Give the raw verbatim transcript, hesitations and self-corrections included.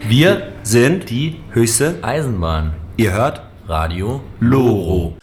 Wir sind die höchste Eisenbahn. Ihr hört Radio Loro.